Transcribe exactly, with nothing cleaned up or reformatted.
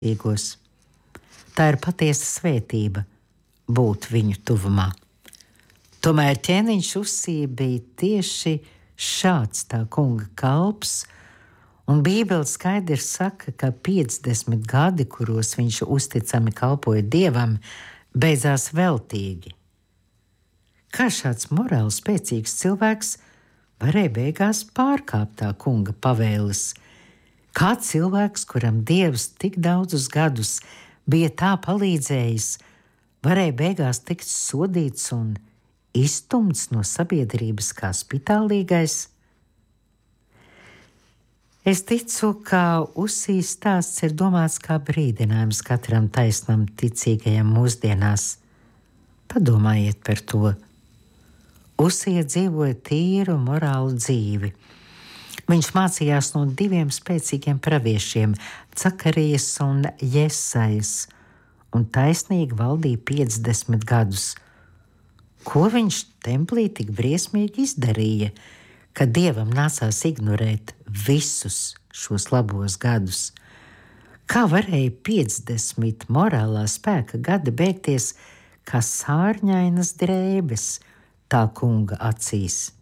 Īgos. Tā ir patiesa svētība būt viņu tuvumā. Tomēr ķēniņš Uzsija bija tieši šāds tā kunga kalps, un Bībele skaidri saka, ka piecdesmit gadi, kuros viņš uzticami kalpoja Dievam, beidzās veltīgi. Kā šāds morāli spēcīgs cilvēks varēja beigās pārkāpt tā kunga pavēles? Kā cilvēks, kuram Dievs tik daudzus gadus bija tā palīdzējis, varēja beigās tikt sodīts un izstumts no sabiedrības kā spitālīgais? Es ticu, ka Uzsijas stāsts ir domāts kā brīdinājums katram taisnam ticīgajam mūsdienās. Padomājiet par to. Uzsija dzīvoja tīru morālu dzīvi. Viņš mācījās no diviem spēcīgiem praviešiem, Cakarijas un Jesajas, un taisnīgi valdīja piecdesmit gadus. Ko viņš templī tik briesmīgi izdarīja, ka Dievam nācās ignorēt visus šos labos gadus? Kā varēja piecdesmit morālā spēka gadi beigties kā sārņainas drēbes tā kunga acīs?